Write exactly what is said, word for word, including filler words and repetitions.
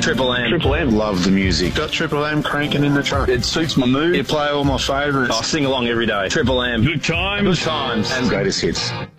Triple M. Triple M. Love the music. Got Triple M cranking in the truck. It suits my mood. You play all my favourites. I sing along every day. Triple M. Good times. Good times. And greatest hits.